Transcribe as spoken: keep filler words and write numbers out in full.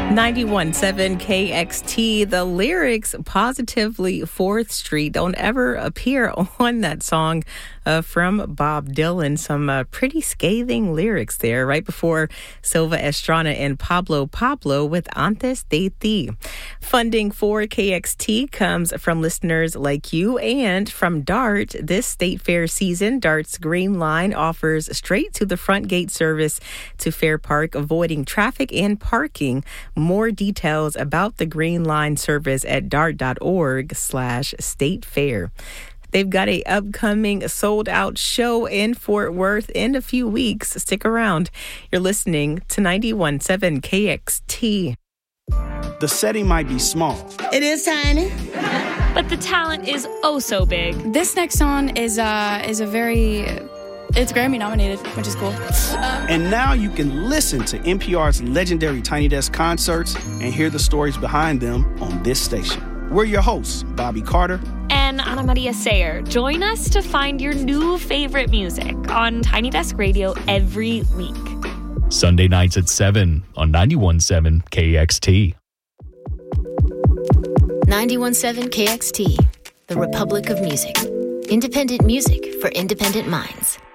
ninety-one point seven K X T. The lyrics positively fourth Street don't ever appear on that song uh, from Bob Dylan. Some uh, pretty scathing lyrics there right before Silva Estrana and Pablo Pablo with Antes de Ti. Funding for K X T comes from listeners like you and from DART. This state fair season, DART's Green Line offers straight to the front gate service to Fair Park, avoiding traffic and parking. More details about the Green Line service at dart.org slash state fair. They've got a upcoming sold-out show in Fort Worth in a few weeks. Stick around. You're listening to ninety-one point seven K X T. The setting might be small. It is tiny. But the talent is oh so big. This next song is uh is a very... It's Grammy nominated, which is cool. And now you can listen to N P R's legendary Tiny Desk concerts and hear the stories behind them on this station. We're your hosts, Bobby Carter and Ana Maria Sayer. Join us to find your new favorite music on Tiny Desk Radio every week. Sunday nights at seven on ninety-one point seven K X T. ninety-one point seven K X T, the Republic of Music. Independent music for independent minds.